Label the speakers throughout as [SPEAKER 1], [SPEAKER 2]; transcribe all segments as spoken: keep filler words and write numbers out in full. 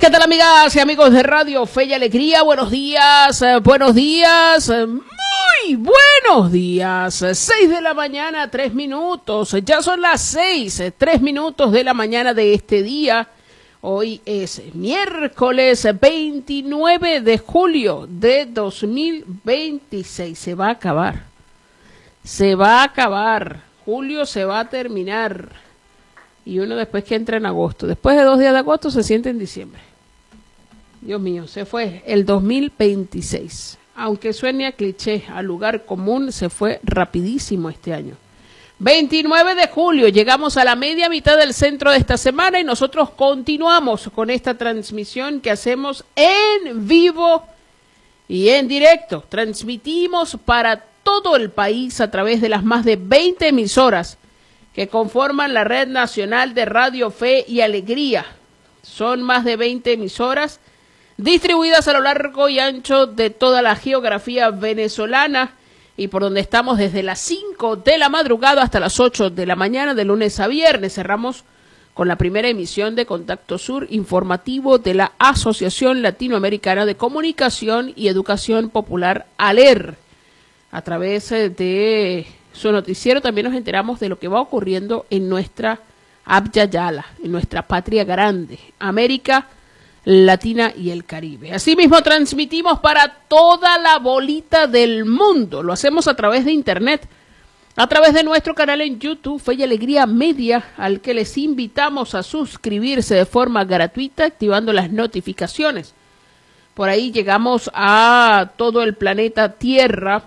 [SPEAKER 1] ¿qué tal, amigas y amigos de Radio Fe y Alegría? Buenos días, eh, buenos días, eh, muy buenos días. Seis de la mañana, tres minutos. Ya son las seis, eh, tres minutos de la mañana de este día. Hoy es miércoles veintinueve de julio de dos mil veintiséis. Se va a acabar. Se va a acabar. Julio se va a terminar. Y uno después que entra en agosto. Después de dos días de agosto se siente en diciembre. Dios mío, se fue el dos mil veintiséis. Aunque suene a cliché, a lugar común, se fue rapidísimo este año. veintinueve de julio, llegamos a la media mitad del centro de esta semana y nosotros continuamos con esta transmisión que hacemos en vivo y en directo. Transmitimos para todo el país a través de las más de veinte emisoras que conforman la Red Nacional de Radio Fe y Alegría. Son más de veinte emisoras distribuidas a lo largo y ancho de toda la geografía venezolana y por donde estamos desde las cinco de la madrugada hasta las ocho de la mañana de lunes a viernes. Cerramos con la primera emisión de Contacto Sur informativo de la Asociación Latinoamericana de Comunicación y Educación Popular, ALER. A través de su noticiero también nos enteramos de lo que va ocurriendo en nuestra Abya Yala, en nuestra patria grande, América Latina y el Caribe. Asimismo, transmitimos para toda la bolita del mundo. Lo hacemos a través de internet, a través de nuestro canal en YouTube, Fe y Alegría Media, al que les invitamos a suscribirse de forma gratuita, activando las notificaciones. Por ahí llegamos a todo el planeta Tierra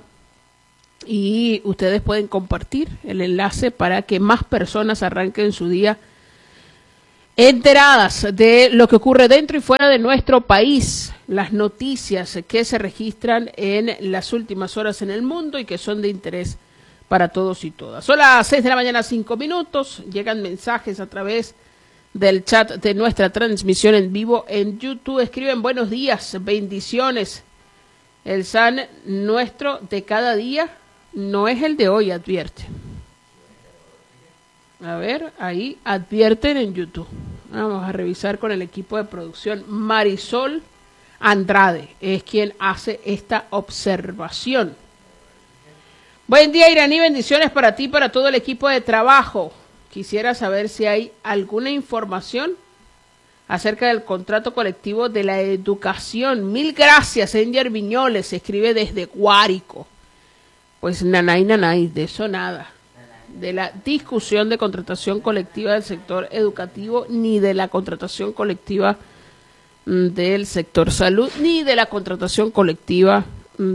[SPEAKER 1] y ustedes pueden compartir el enlace para que más personas arranquen su día enteradas de lo que ocurre dentro y fuera de nuestro país, las noticias que se registran en las últimas horas en el mundo y que son de interés para todos y todas. Son las seis de la mañana, cinco minutos, llegan mensajes a través del chat de nuestra transmisión en vivo en YouTube. Escriben buenos días, bendiciones. El San nuestro de cada día no es el de hoy, advierte. A ver, ahí advierten en YouTube. Vamos a revisar con el equipo de producción. Marisol Andrade es quien hace esta observación. Buen día, Iraní, bendiciones para ti y para todo el equipo de trabajo. Quisiera saber si hay alguna información acerca del contrato colectivo de la educación. Mil gracias, Enger Viñoles, se escribe desde Guárico. Pues nanay, nanay, de eso nada. De la discusión de contratación colectiva del sector educativo, ni de la contratación colectiva del sector salud, ni de la contratación colectiva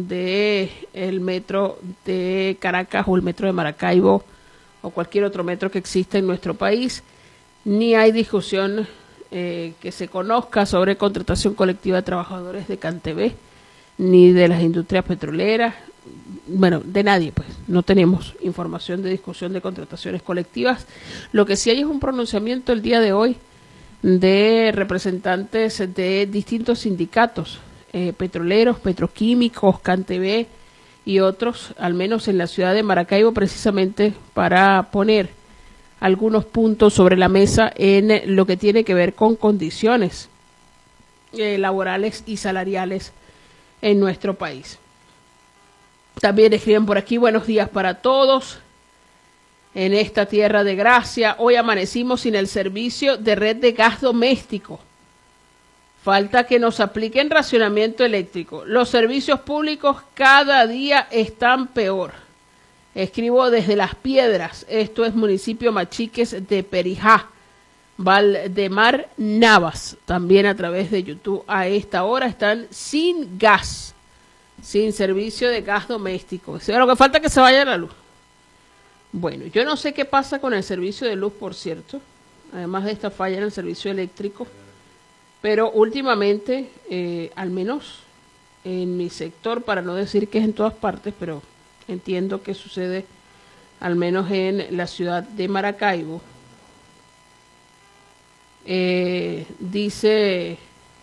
[SPEAKER 1] del metro de Caracas o el metro de Maracaibo o cualquier otro metro que exista en nuestro país, ni hay discusión eh, que se conozca sobre contratación colectiva de trabajadores de CanTV, ni de las industrias petroleras. Bueno, de nadie, pues. No tenemos información de discusión de contrataciones colectivas. Lo que sí hay es un pronunciamiento el día de hoy de representantes de distintos sindicatos, eh, petroleros, petroquímicos, CanTV y otros, al menos en la ciudad de Maracaibo, precisamente para poner algunos puntos sobre la mesa en lo que tiene que ver con condiciones eh, laborales y salariales en nuestro país. También escriben por aquí, buenos días para todos. En esta tierra de gracia, hoy amanecimos sin el servicio de red de gas doméstico. Falta que nos apliquen racionamiento eléctrico. Los servicios públicos cada día están peor. Escribo desde Las Piedras, esto es municipio Machiques de Perijá, Valdemar Navas, también a través de YouTube. A esta hora están sin gas. Sin servicio de gas doméstico. O sea, lo que falta es que se vaya la luz. Bueno, yo no sé qué pasa con el servicio de luz, por cierto, además de esta falla en el servicio eléctrico, pero últimamente, eh, al menos en mi sector, para no decir que es en todas partes, pero entiendo que sucede al menos en la ciudad de Maracaibo, eh, dice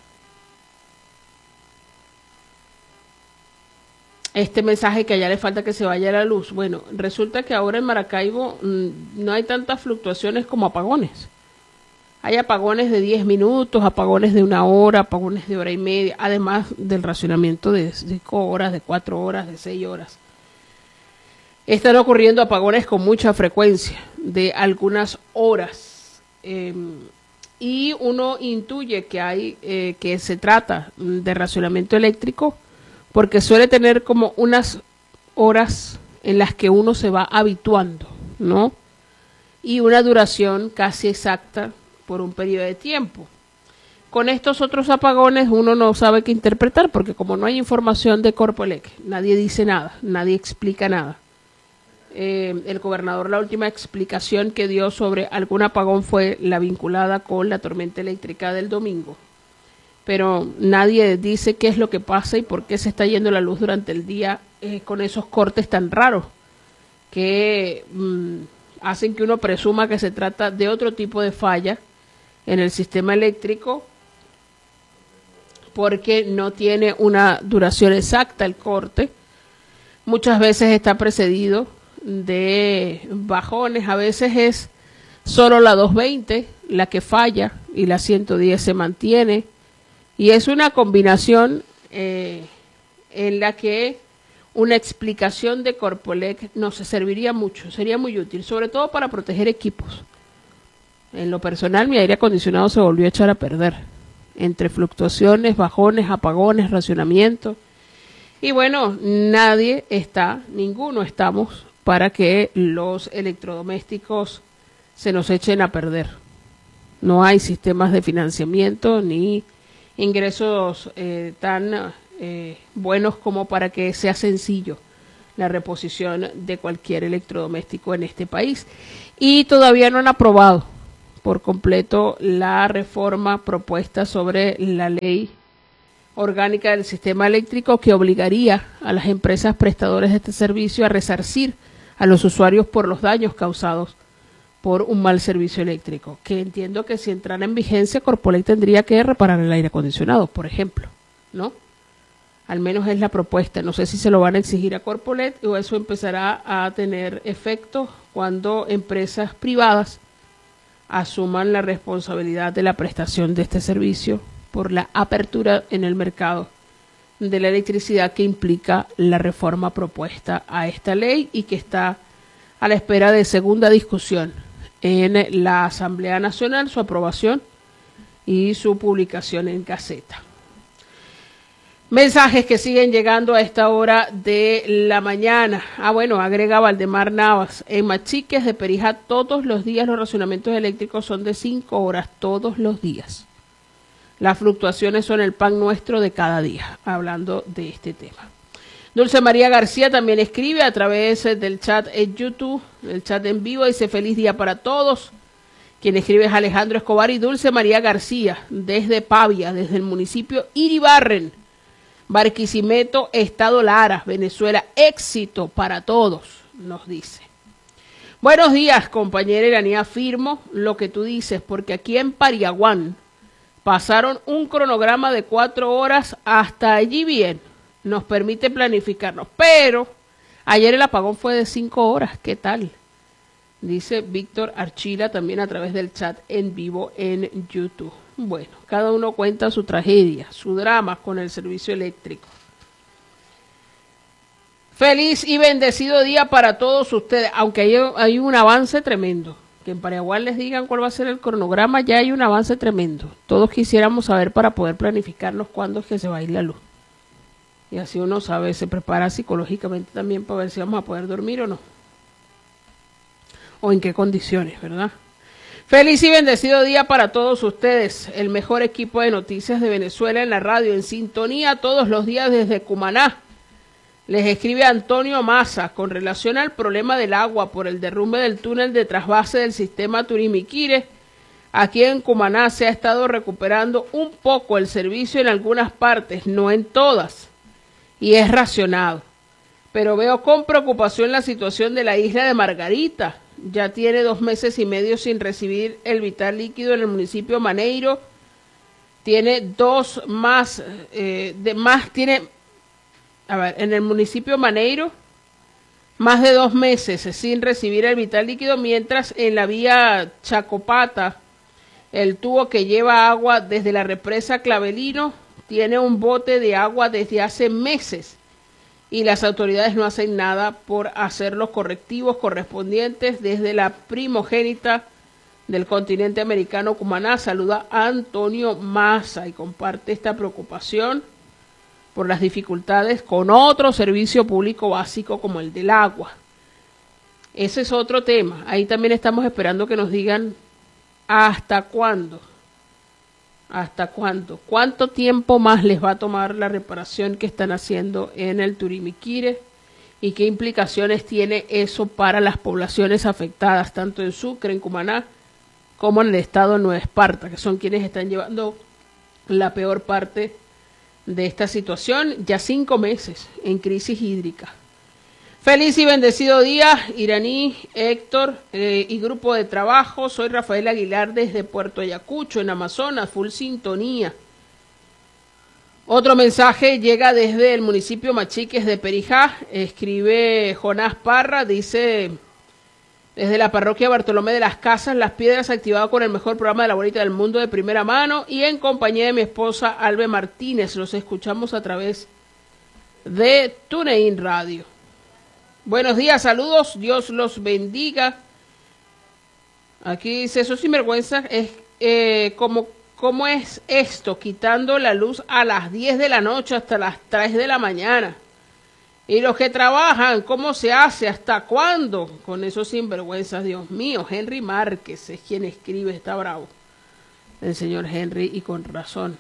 [SPEAKER 1] este mensaje que allá le falta que se vaya la luz. Bueno, resulta que ahora en Maracaibo mmm, no hay tantas fluctuaciones como apagones. Hay apagones de diez minutos, apagones de una hora, apagones de hora y media, además del racionamiento de cinco horas, de cuatro horas, de seis horas. Están ocurriendo apagones con mucha frecuencia, de algunas horas. Eh, y uno intuye que hay, eh, que se trata de racionamiento eléctrico, porque suele tener como unas horas en las que uno se va habituando, ¿no? Y una duración casi exacta por un periodo de tiempo. Con estos otros apagones uno no sabe qué interpretar, porque como no hay información de Corpoelec, nadie dice nada, nadie explica nada. Eh, el gobernador, la última explicación que dio sobre algún apagón fue la vinculada con la tormenta eléctrica del domingo. Pero nadie dice qué es lo que pasa y por qué se está yendo la luz durante el día eh, con esos cortes tan raros que mmm, hacen que uno presuma que se trata de otro tipo de falla en el sistema eléctrico, porque no tiene una duración exacta el corte. Muchas veces está precedido de bajones, a veces es solo la doscientos veinte la que falla y la ciento diez se mantiene, y es una combinación eh, en la que una explicación de Corpoelec nos serviría mucho, sería muy útil, sobre todo para proteger equipos. En lo personal, mi aire acondicionado se volvió a echar a perder, entre fluctuaciones, bajones, apagones, racionamiento. Y bueno, nadie está, ninguno estamos para que los electrodomésticos se nos echen a perder. No hay sistemas de financiamiento ni ingresos eh, tan eh, buenos como para que sea sencillo la reposición de cualquier electrodoméstico en este país. Y todavía no han aprobado por completo la reforma propuesta sobre la ley orgánica del sistema eléctrico, que obligaría a las empresas prestadoras de este servicio a resarcir a los usuarios por los daños causados por un mal servicio eléctrico, que entiendo que si entrara en vigencia, Corpoelec tendría que reparar el aire acondicionado, por ejemplo, ¿no? Al menos es la propuesta. No sé si se lo van a exigir a Corpoelec o eso empezará a tener efecto cuando empresas privadas asuman la responsabilidad de la prestación de este servicio por la apertura en el mercado de la electricidad que implica la reforma propuesta a esta ley y que está a la espera de segunda discusión en la Asamblea Nacional, su aprobación y su publicación en Gaceta. Mensajes que siguen llegando a esta hora de la mañana. Ah, bueno, agrega Valdemar Navas. En Machiques de Perijá todos los días los racionamientos eléctricos son de cinco horas, todos los días. Las fluctuaciones son el pan nuestro de cada día, hablando de este tema. Dulce María García también escribe a través del chat en YouTube, el chat en vivo, dice feliz día para todos. Quien escribe es Alejandro Escobar y Dulce María García, desde Pavia, desde el municipio Iribarren, Barquisimeto, Estado Lara, Venezuela. Éxito para todos, nos dice. Buenos días, compañera Iranía, afirmo lo que tú dices, porque aquí en Pariaguán pasaron un cronograma de cuatro horas, hasta allí bien, nos permite planificarnos, pero ayer el apagón fue de cinco horas, ¿qué tal? Dice Víctor Archila también a través del chat en vivo en YouTube. Bueno, cada uno cuenta su tragedia, su drama con el servicio eléctrico. Feliz y bendecido día para todos ustedes, aunque hay, hay un avance tremendo. Que en Paraguay les digan cuál va a ser el cronograma, ya hay un avance tremendo. Todos quisiéramos saber para poder planificarnos cuándo es que se va a ir la luz. Y así uno sabe, se prepara psicológicamente también para ver si vamos a poder dormir o no. O en qué condiciones, ¿verdad? Feliz y bendecido día para todos ustedes. El mejor equipo de noticias de Venezuela en la radio, en sintonía todos los días desde Cumaná. Les escribe Antonio Massa con relación al problema del agua por el derrumbe del túnel de trasvase del sistema Turimiquire. Aquí en Cumaná se ha estado recuperando un poco el servicio en algunas partes, no en todas, y es racionado. Pero veo con preocupación la situación de la isla de Margarita. Ya tiene dos meses y medio sin recibir el vital líquido en el municipio Maneiro. Tiene dos más, eh, de más, tiene... A ver, en el municipio Maneiro, más de dos meses sin recibir el vital líquido, mientras en la vía Chacopata, El tubo que lleva agua desde la represa Clavelino tiene un bote de agua desde hace meses y las autoridades no hacen nada por hacer los correctivos correspondientes desde la primogénita del continente americano, Cumaná. Saluda a Antonio Massa y comparte esta preocupación por las dificultades con otro servicio público básico como el del agua. Ese es otro tema. Ahí también estamos esperando que nos digan hasta cuándo, hasta cuándo, cuánto tiempo más les va a tomar la reparación que están haciendo en el Turimiquire y qué implicaciones tiene eso para las poblaciones afectadas, tanto en Sucre, en Cumaná, como en el estado de Nueva Esparta, que son quienes están llevando la peor parte de esta situación, ya cinco meses en crisis hídrica. Feliz y bendecido día, Iraní, Héctor eh, y grupo de trabajo. Soy Rafael Aguilar desde Puerto Ayacucho, en Amazonas, full sintonía. Otro mensaje llega desde el municipio Machiques de Perijá. Escribe Jonás Parra, dice: desde la parroquia Bartolomé de las Casas, Las Piedras, activado con el mejor programa de la bolita del mundo de primera mano y en compañía de mi esposa Albe Martínez. Los escuchamos a través de TuneIn Radio. Buenos días, saludos, Dios los bendiga. Aquí dice: eso sinvergüenza, es eh, como, ¿cómo es esto? Quitando la luz a las diez de la noche hasta las tres de la mañana. Y los que trabajan, ¿cómo se hace? ¿Hasta cuándo? Con esos sinvergüenzas, Dios mío. Henry Márquez es quien escribe, está bravo. El señor Henry, y con razón.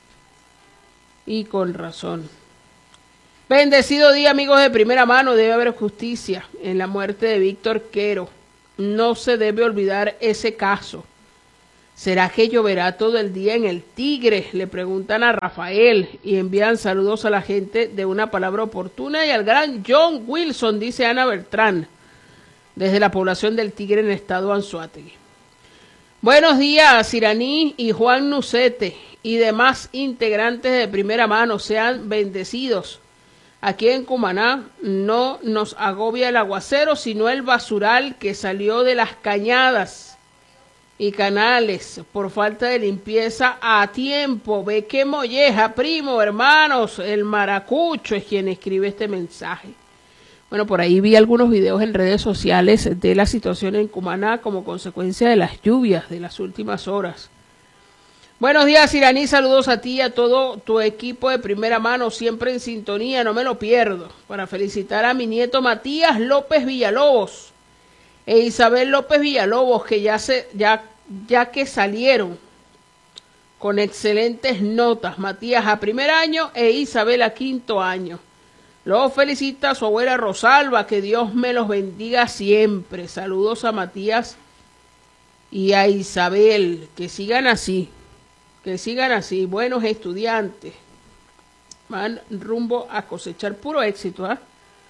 [SPEAKER 1] Y con razón. Bendecido día, amigos de primera mano. Debe haber justicia en la muerte de Víctor Quero. No se debe olvidar ese caso. ¿Será que lloverá todo el día en el Tigre? Le preguntan a Rafael y envían saludos a la gente de Una Palabra Oportuna y al gran John Wilson, dice Ana Bertrán, desde la población del Tigre en el estado Anzoátegui. Buenos días, Iraní y Juan Nucete y demás integrantes de primera mano. Sean bendecidos. Aquí en Cumaná no nos agobia el aguacero, sino el basural que salió de las cañadas y canales por falta de limpieza a tiempo. Ve qué molleja, primo, hermanos. El Maracucho es quien escribe este mensaje. Bueno, por ahí vi algunos videos en redes sociales de la situación en Cumaná como consecuencia de las lluvias de las últimas horas. Buenos días, Iraní, saludos a ti y a todo tu equipo de primera mano, siempre en sintonía, no me lo pierdo. Para felicitar a mi nieto Matías López Villalobos e Isabel López Villalobos, que ya, se, ya, ya que salieron con excelentes notas. Matías a primer año e Isabel a quinto año. Luego felicita a su abuela Rosalba, que Dios me los bendiga siempre. Saludos a Matías y a Isabel, que sigan así. Que sigan así, buenos estudiantes. Van rumbo a cosechar puro éxito. ¿eh?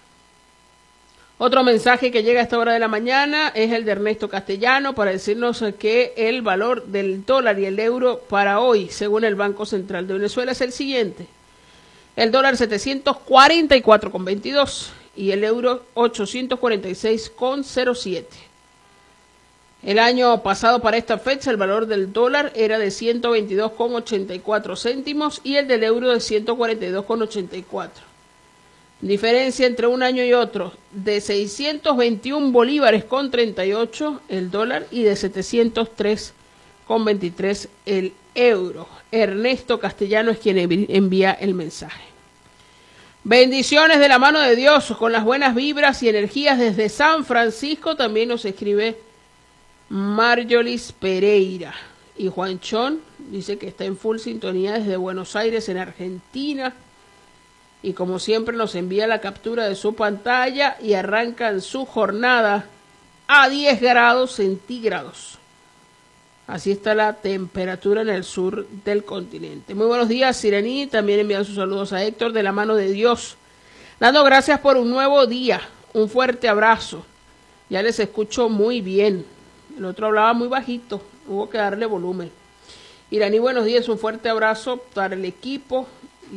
[SPEAKER 1] Otro mensaje que llega a esta hora de la mañana es el de Ernesto Castellano para decirnos que el valor del dólar y el euro para hoy, según el Banco Central de Venezuela, es el siguiente. El dólar setecientos cuarenta y cuatro con veintidós y el euro ochocientos cuarenta y seis con cero siete. El año pasado para esta fecha el valor del dólar era de ciento veintidós con ochenta y cuatro céntimos y el del euro de ciento cuarenta y dos con ochenta y cuatro. Diferencia entre un año y otro de seiscientos veintiún bolívares con treinta y ocho el dólar y de setecientos tres con veintitrés el euro. Ernesto Castellano es quien envía el mensaje. Bendiciones de la mano de Dios con las buenas vibras y energías desde San Francisco. También nos escribe Marjolis Pereira. Y Juanchón dice que está en full sintonía desde Buenos Aires, en Argentina. Y como siempre nos envía la captura de su pantalla y arrancan su jornada a diez grados centígrados. Así está la temperatura en el sur del continente. Muy buenos días, Sirení. También envían sus saludos a Héctor de la mano de Dios. Dando gracias por un nuevo día. Un fuerte abrazo. Ya les escucho muy bien. El otro hablaba muy bajito. Hubo que darle volumen. Iraní, buenos días. Un fuerte abrazo para el equipo.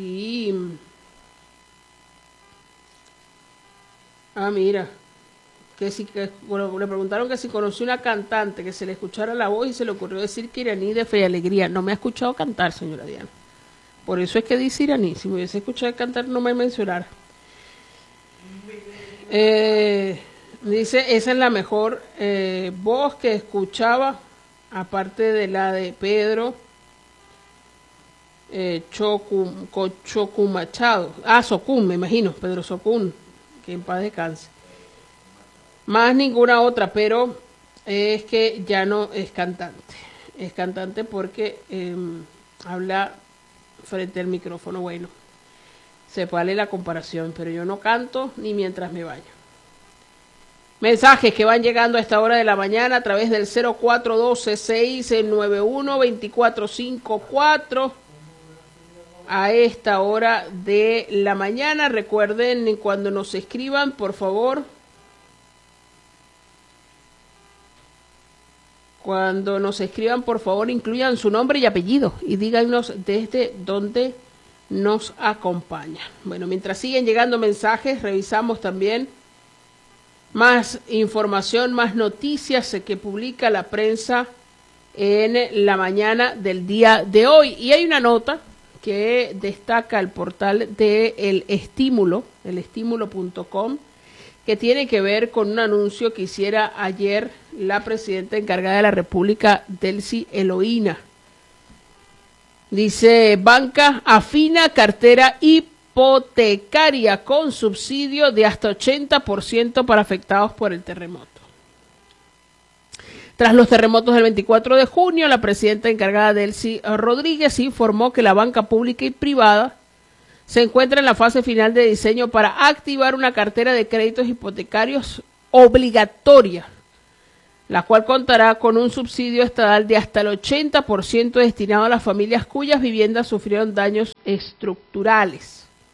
[SPEAKER 1] Y... Ah, mira. que si, que, bueno, le preguntaron que si conoció una cantante que se le escuchara la voz y se le ocurrió decir que Iraní de Fe y Alegría. No me ha escuchado cantar, señora Diana. Por eso es que dice Iraní. Si me hubiese escuchado cantar, no me mencionara. Eh, dice, esa es la mejor eh, voz que escuchaba, aparte de la de Pedro eh, Chocum, Chocum Machado. Ah, Socún, me imagino, Pedro Socún, que en paz descanse. Más ninguna otra, pero es que ya no es cantante. Es cantante porque eh, habla frente al micrófono. Bueno, se vale la comparación, pero yo no canto ni mientras me baño. Mensajes que van llegando a esta hora de la mañana a través del cero cuatro uno dos, seis nueve uno, dos cuatro cinco cuatro. A esta hora de la mañana, recuerden cuando nos escriban, por favor, cuando nos escriban, por favor, incluyan su nombre y apellido y díganos desde dónde nos acompaña. Bueno, mientras siguen llegando mensajes, revisamos también más información, más noticias que publica la prensa en la mañana del día de hoy. Y hay una nota que destaca el portal de El Estímulo, el estímulo punto com, que tiene que ver con un anuncio que hiciera ayer la presidenta encargada de la República, Delcy Eloína. Dice, banca afina cartera hipotecaria con subsidio de hasta ochenta por ciento para afectados por el terremoto. Tras los terremotos del veinticuatro de junio, la presidenta encargada Delcy Rodríguez informó que la banca pública y privada se encuentra en la fase final de diseño para activar una cartera de créditos hipotecarios obligatoria, la cual contará con un subsidio estatal de hasta el ochenta por ciento destinado a las familias cuyas viviendas sufrieron daños estructurales.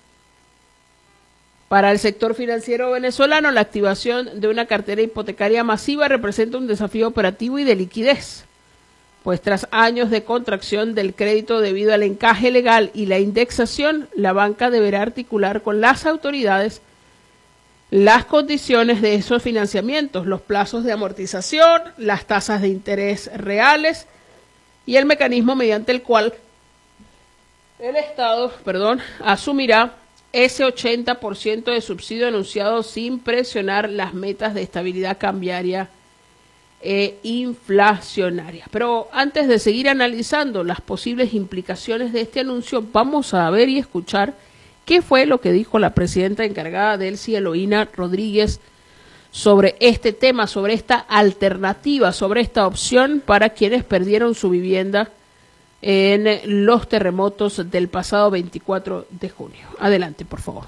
[SPEAKER 1] Para el sector financiero venezolano, la activación de una cartera hipotecaria masiva representa un desafío operativo y de liquidez, pues tras años de contracción del crédito debido al encaje legal y la indexación, la banca deberá articular con las autoridades las condiciones de esos financiamientos, los plazos de amortización, las tasas de interés reales y el mecanismo mediante el cual el Estado, perdón, asumirá ese ochenta por ciento de subsidio anunciado sin presionar las metas de estabilidad cambiaria e inflacionaria. Pero antes de seguir analizando las posibles implicaciones de este anuncio, vamos a ver y escuchar qué fue lo que dijo la presidenta encargada Delcy Eloína Rodríguez sobre este tema, sobre esta alternativa, sobre esta opción para quienes perdieron su vivienda en los terremotos del pasado veinticuatro de junio. Adelante, por favor.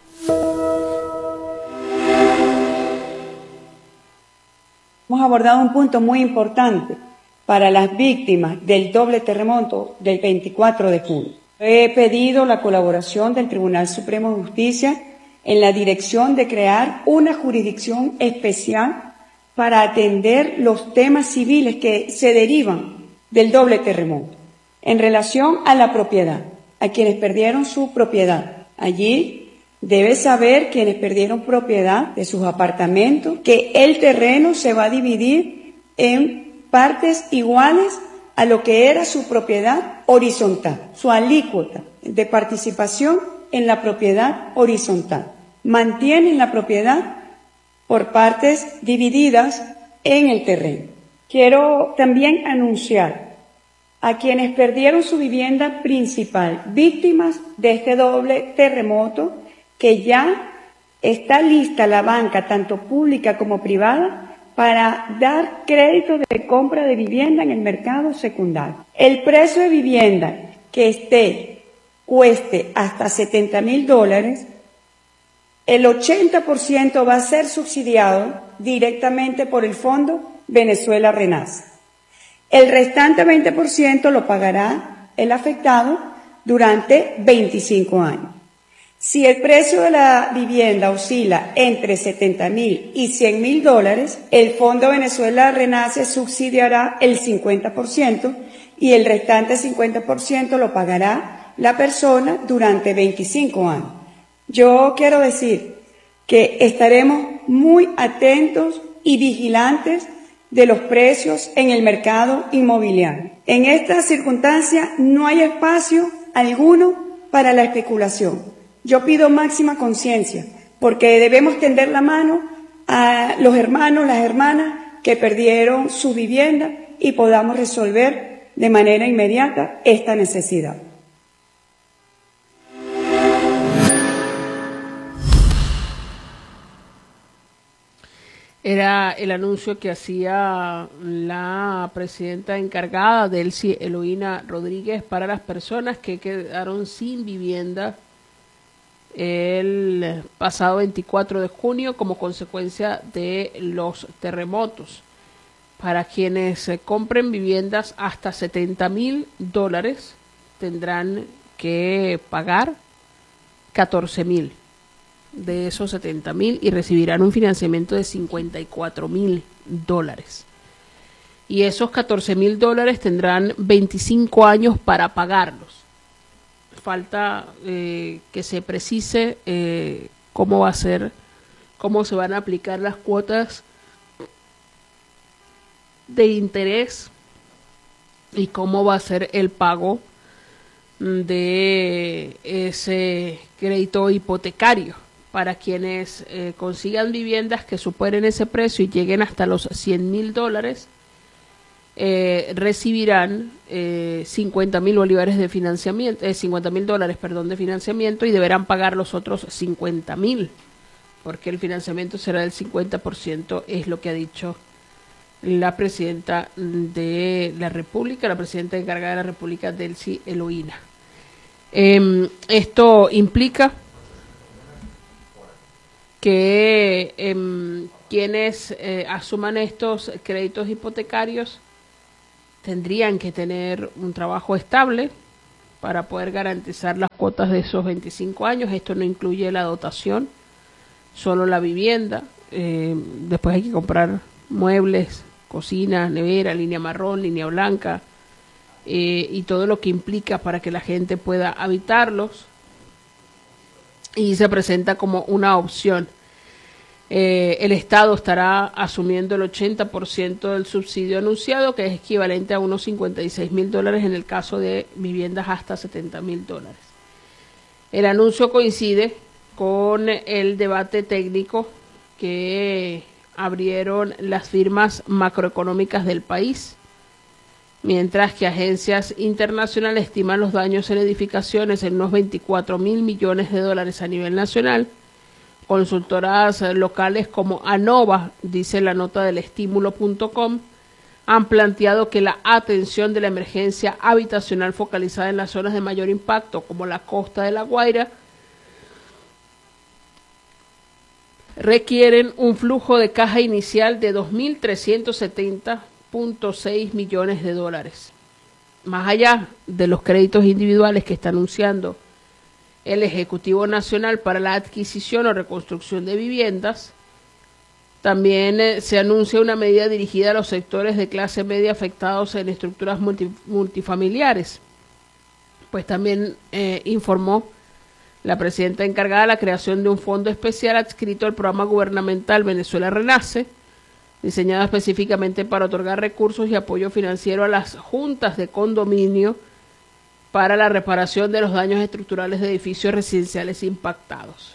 [SPEAKER 2] Hemos abordado un punto muy importante para las víctimas del doble terremoto del veinticuatro de junio. He pedido la colaboración del Tribunal Supremo de Justicia en la dirección de crear una jurisdicción especial para atender los temas civiles que se derivan del doble terremoto. En relación a la propiedad, a quienes perdieron su propiedad, allí debe saber quienes perdieron propiedad de sus apartamentos que el terreno se va a dividir en partes iguales a lo que era su propiedad horizontal, su alícuota de participación en la propiedad horizontal. Mantienen la propiedad por partes divididas en el terreno. Quiero también anunciar a quienes perdieron su vivienda principal, víctimas de este doble terremoto, que ya está lista la banca, tanto pública como privada, para dar créditos de compra de vivienda en el mercado secundario. El precio de vivienda que esté, cueste hasta setenta mil dólares, el ochenta por ciento va a ser subsidiado directamente por el Fondo Venezuela Renace. El restante veinte por ciento lo pagará el afectado durante veinticinco años. Si el precio de la vivienda oscila entre setenta mil y cien mil dólares, el Fondo Venezuela Renace subsidiará el cincuenta por ciento y el restante cincuenta por ciento lo pagará la persona durante veinticinco años. Yo quiero decir que estaremos muy atentos y vigilantes de los precios en el mercado inmobiliario. En esta circunstancia no hay espacio alguno para la especulación. Yo pido máxima conciencia porque debemos tender la mano a los hermanos, las hermanas que perdieron su vivienda y podamos resolver de manera inmediata esta necesidad.
[SPEAKER 1] Era el anuncio que hacía la presidenta encargada, Delcy Eloína Rodríguez, para las personas que quedaron sin vivienda el pasado veinticuatro de junio como consecuencia de los terremotos. Para quienes compren viviendas hasta setenta mil dólares tendrán que pagar catorce mil de esos setenta mil y recibirán un financiamiento de cincuenta y cuatro mil dólares. Y esos catorce mil dólares tendrán veinticinco años para pagarlos. Falta eh, que se precise eh, cómo va a ser, cómo se van a aplicar las cuotas de interés y cómo va a ser el pago de ese crédito hipotecario para quienes eh, consigan viviendas que superen ese precio y lleguen hasta los cien mil dólares. Eh, recibirán eh, cincuenta mil bolívares de financiamiento, eh, cincuenta mil dólares, perdón, de financiamiento y deberán pagar los otros cincuenta mil, porque el financiamiento será del cincuenta por ciento, es lo que ha dicho la presidenta de la República, la presidenta encargada de la República, Delcy Eloína. Eh, esto implica que eh, quienes eh, asuman estos créditos hipotecarios tendrían que tener un trabajo estable para poder garantizar las cuotas de esos veinticinco años. Esto no incluye la dotación, solo la vivienda. Eh, después hay que comprar muebles, cocina, nevera, línea marrón, línea blanca, eh, y todo lo que implica para que la gente pueda habitarlos. Y se presenta como una opción. Eh, el Estado estará asumiendo el ochenta por ciento del subsidio anunciado, que es equivalente a unos cincuenta y seis mil dólares en el caso de viviendas hasta setenta mil dólares. El anuncio coincide con el debate técnico que abrieron las firmas macroeconómicas del país, mientras que agencias internacionales estiman los daños en edificaciones en unos veinticuatro mil millones de dólares a nivel nacional. Consultoras locales como ANOVA, dice la nota del estímulo punto com, han planteado que la atención de la emergencia habitacional focalizada en las zonas de mayor impacto, como la costa de La Guaira, requieren un flujo de caja inicial de dos mil trescientos setenta punto seis millones de dólares. Más allá de los créditos individuales que está anunciando el Ejecutivo Nacional para la adquisición o reconstrucción de viviendas, también eh, se anuncia una medida dirigida a los sectores de clase media afectados en estructuras multi, multifamiliares. Pues también eh, informó la presidenta encargada de la creación de un fondo especial adscrito al programa gubernamental Venezuela Renace, diseñado específicamente para otorgar recursos y apoyo financiero a las juntas de condominio para la reparación de los daños estructurales de edificios residenciales impactados.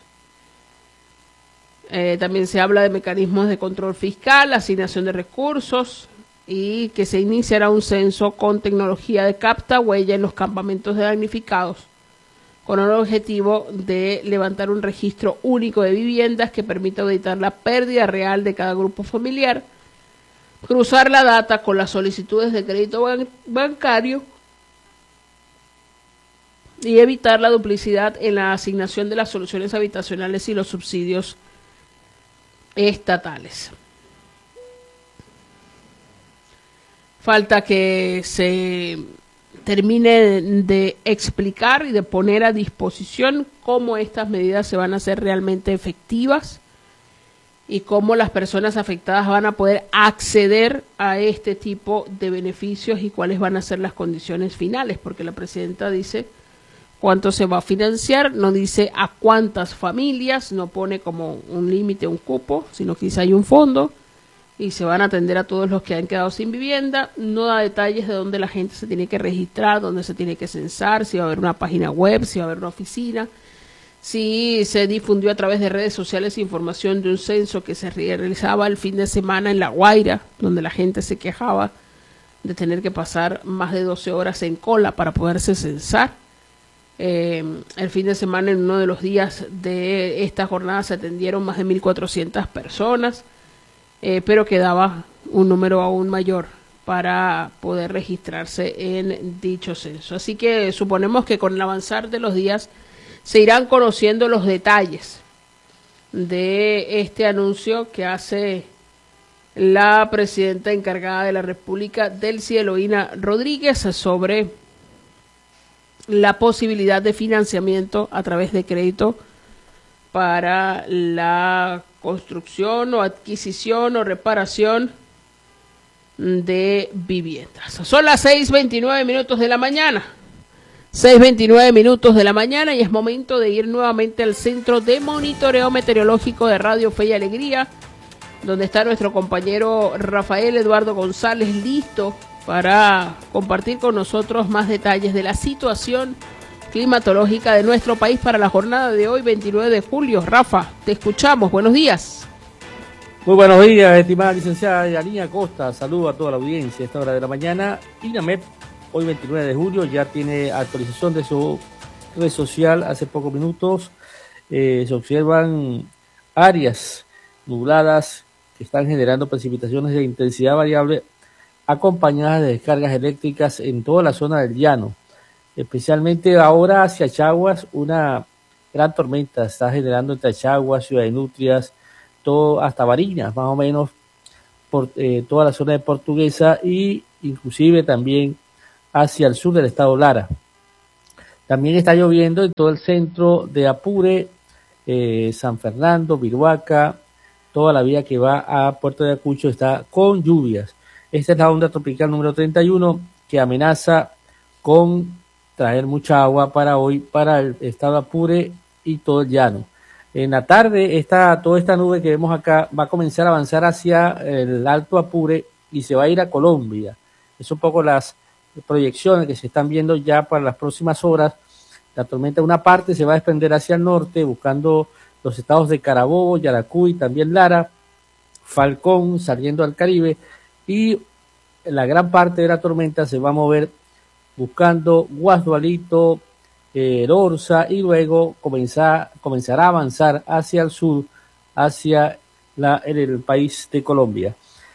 [SPEAKER 1] Eh, también se habla de mecanismos de control fiscal, asignación de recursos y que se iniciará un censo con tecnología de capta huella en los campamentos de damnificados, con el objetivo de levantar un registro único de viviendas que permita auditar la pérdida real de cada grupo familiar, cruzar la data con las solicitudes de crédito ban- bancario y evitar la duplicidad en la asignación de las soluciones habitacionales y los subsidios estatales. Falta que se termine de explicar y de poner a disposición cómo estas medidas se van a hacer realmente efectivas y cómo las personas afectadas van a poder acceder a este tipo de beneficios y cuáles van a ser las condiciones finales, porque la presidenta dice cuánto se va a financiar, no dice a cuántas familias, no pone como un límite, un cupo, sino que dice hay un fondo y se van a atender a todos los que han quedado sin vivienda. No da detalles de dónde la gente se tiene que registrar, dónde se tiene que censar, si va a haber una página web, si va a haber una oficina. Sí, se difundió a través de redes sociales información de un censo que se realizaba el fin de semana en La Guaira, donde la gente se quejaba de tener que pasar más de doce horas en cola para poderse censar. Eh, el fin de semana, en uno de los días de esta jornada, se atendieron más de mil cuatrocientas personas, eh, pero quedaba un número aún mayor para poder registrarse en dicho censo. Así que suponemos que con el avanzar de los días se irán conociendo los detalles de este anuncio que hace la presidenta encargada de la República del Cielo, Ina Rodríguez, sobre la posibilidad de financiamiento a través de crédito para la construcción o adquisición o reparación de viviendas. Son las seis veintinueve minutos de la mañana. seis veintinueve minutos de la mañana y es momento de ir nuevamente al Centro de Monitoreo Meteorológico de Radio Fe y Alegría, donde está nuestro compañero Rafael Eduardo González listo para compartir con nosotros más detalles de la situación climatológica de nuestro país para la jornada de hoy, veintinueve de julio. Rafa, te escuchamos. Buenos días.
[SPEAKER 3] Muy buenos días, estimada licenciada Yanina Costa. Saludo a toda la audiencia a esta hora de la mañana. INAMEP, hoy veintinueve de julio, ya tiene actualización de su red social. Hace pocos minutos eh, se observan áreas nubladas que están generando precipitaciones de intensidad variable acompañadas de descargas eléctricas en toda la zona del llano. Especialmente ahora hacia Chaguas, una gran tormenta está generando entre Chaguas, Ciudad de Nutrias, todo hasta Barinas, más o menos, por eh, toda la zona de Portuguesa y inclusive también hacia el sur del estado Lara. También está lloviendo en todo el centro de Apure, eh, San Fernando, Viruaca, toda la vía que va a Puerto de Ayacucho está con lluvias. Esta es la onda tropical número treinta y uno que amenaza con traer mucha agua para hoy, para el estado de Apure y todo el llano. En la tarde, esta, toda esta nube que vemos acá va a comenzar a avanzar hacia el Alto Apure y se va a ir a Colombia. Es un poco las proyecciones que se están viendo ya para las próximas horas. La tormenta, una parte, se va a desprender hacia el norte, buscando los estados de Carabobo, Yaracuy, también Lara, Falcón, saliendo al Caribe, y la gran parte de la tormenta se va a mover buscando Guasdualito, eh, Lorza, y luego comenzar, comenzará a avanzar hacia el sur, hacia la, el, el país de Colombia.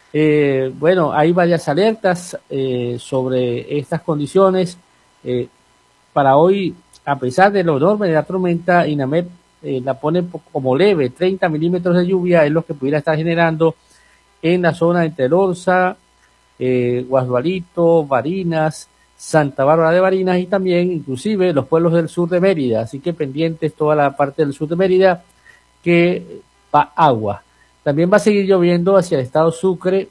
[SPEAKER 3] Eh, bueno, hay varias alertas eh, sobre estas condiciones. Eh, para hoy, a pesar de lo enorme de la tormenta, INAMEP eh, la pone como leve, treinta milímetros de lluvia es lo que pudiera estar generando en la zona entre Lorza, eh, Guasdualito, Barinas, Santa Bárbara de Barinas y también inclusive los pueblos del sur de Mérida, así que pendientes toda la parte del sur de Mérida que va agua. También va a seguir lloviendo hacia el estado Sucre,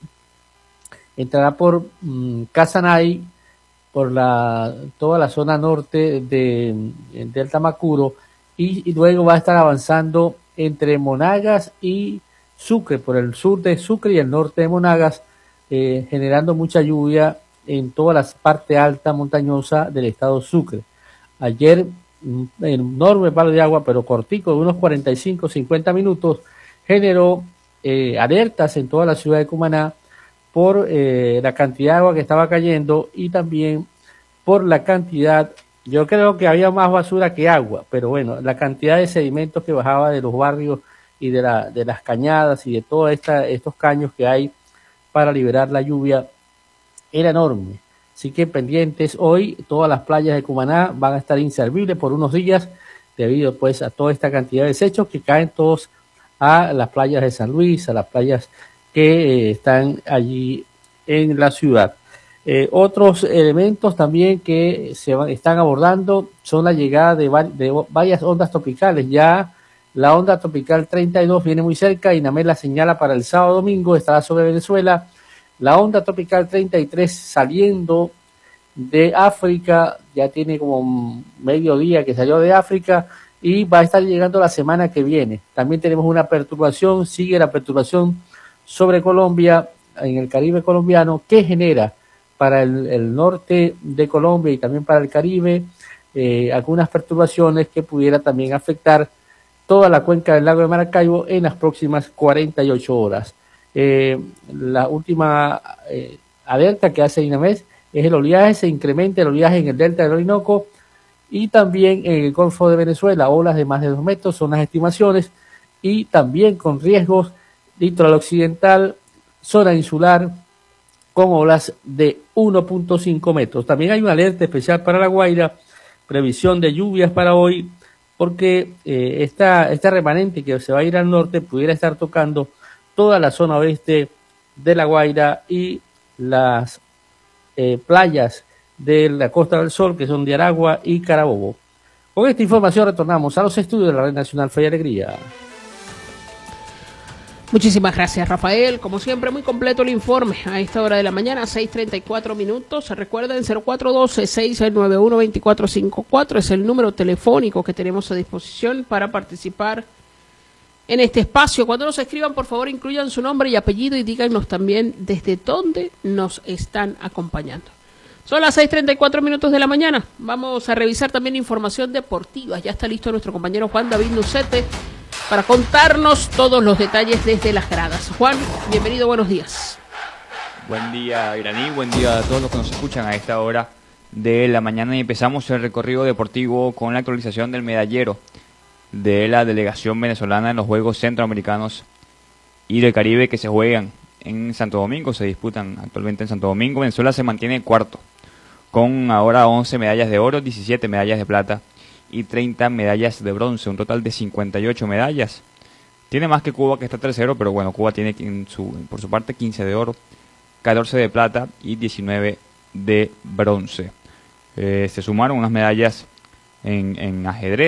[SPEAKER 3] entrará por mmm, Casanay, por la toda la zona norte de, de Delta Macuro y, y luego va a estar avanzando entre Monagas y Sucre, por el sur de Sucre y el norte de Monagas, eh, generando mucha lluvia en toda la parte alta montañosa del estado Sucre. Ayer, un enorme palo de agua, pero cortico, de unos cuarenta y cinco, cincuenta minutos, generó eh, alertas en toda la ciudad de Cumaná por eh, la cantidad de agua que estaba cayendo y también por la cantidad, yo creo que había más basura que agua, pero bueno, la cantidad de sedimentos que bajaba de los barrios y de, la, de las cañadas y de todos estos caños que hay para liberar la lluvia era enorme. Así que pendientes, hoy todas las playas de Cumaná van a estar inservibles por unos días debido pues a toda esta cantidad de desechos que caen todos a las playas de San Luis, a las playas que eh, están allí en la ciudad. Eh, otros elementos también que se van, están abordando son la llegada de, de varias ondas tropicales. Ya la onda tropical treinta y dos viene muy cerca, INAMEP la señala para el sábado domingo, estará sobre Venezuela. La onda tropical treinta y tres saliendo de África ya tiene como medio día que salió de África y va a estar llegando la semana que viene. También tenemos una perturbación, sigue la perturbación sobre Colombia, en el Caribe colombiano, que genera para el, el norte de Colombia y también para el Caribe eh, algunas perturbaciones que pudiera también afectar toda la cuenca del lago de Maracaibo en las próximas cuarenta y ocho horas. Eh, la última eh, alerta que hace INAMED es el oleaje, se incrementa el oleaje en el delta del Orinoco y también en el Golfo de Venezuela, olas de más de dos metros son las estimaciones, y también con riesgos litoral occidental, zona insular, con olas de uno punto cinco metros. También hay una alerta especial para La Guaira, previsión de lluvias para hoy, porque eh, esta, este remanente que se va a ir al norte pudiera estar tocando toda la zona oeste de La Guaira y las eh, playas de la Costa del Sol, que son de Aragua y Carabobo. Con esta información retornamos a los estudios de la Red Nacional Fe y Alegría.
[SPEAKER 1] Muchísimas gracias, Rafael. Como siempre, muy completo el informe a esta hora de la mañana, seis treinta y cuatro minutos. Recuerden, cero cuatro uno dos, seis nueve uno, dos cuatro cinco cuatro es el número telefónico que tenemos a disposición para participar en este espacio. Cuando nos escriban, por favor, incluyan su nombre y apellido y díganos también desde dónde nos están acompañando. Son las seis treinta y cuatro minutos de la mañana. Vamos a revisar también información deportiva. Ya está listo nuestro compañero Juan David Nucete para contarnos todos los detalles desde las gradas. Juan, bienvenido, buenos días.
[SPEAKER 4] Buen día, Iraní, buen día a todos los que nos escuchan a esta hora de la mañana, y empezamos el recorrido deportivo con la actualización del medallero de la delegación venezolana en los Juegos Centroamericanos y del Caribe que se juegan en Santo Domingo, se disputan actualmente en Santo Domingo. Venezuela se mantiene cuarto, con ahora once medallas de oro, diecisiete medallas de plata y treinta medallas de bronce, un total de cincuenta y ocho medallas. Tiene más que Cuba, que está tercero, pero bueno, Cuba tiene en su, por su parte quince de oro, catorce de plata y diecinueve de bronce. Eh, se sumaron unas medallas en, en ajedrez.